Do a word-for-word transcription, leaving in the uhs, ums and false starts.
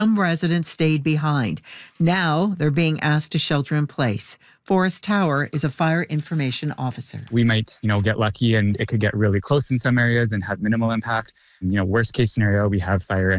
Some residents stayed behind. Now they're being asked to shelter in place. Forrest Tower is a fire information officer. We might, you know, get lucky and it could get really close in some areas and have minimal impact. You know, worst case scenario, we have fire